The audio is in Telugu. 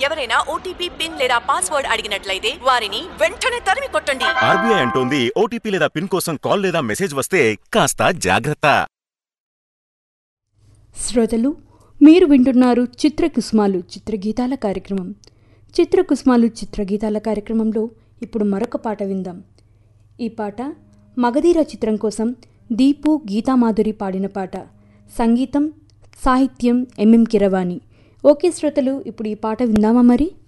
ఎవరైనా ఓటీపీ పిన్ లేదా పాస్వర్డ్ అడిగినట్లయితే వారిని వెంటనే తరిమి కొట్టండి. ఆర్బీఐ అంటోంది ఓటీపీ లేదా పిన్ కోసం కాల్ లేదా మెసేజ్ వస్తే కాస్త జాగ్రత్త. శ్రోతలు, మీరు వింటున్నారు చిత్రకుసుమాలు చిత్రగీతాల కార్యక్రమం. చిత్రకుసుమాలు చిత్రగీతాల కార్యక్రమంలో ఇప్పుడు మరొక పాట విందాం. ఈ పాట మగధీర చిత్రం కోసం దీపు గీతామాధురి పాడిన పాట. సంగీతం సాహిత్యం ఎంఎం కీరవాణి. ఓకే శ్రోతలు, ఇప్పుడు ఈ పాట విందామా మరి.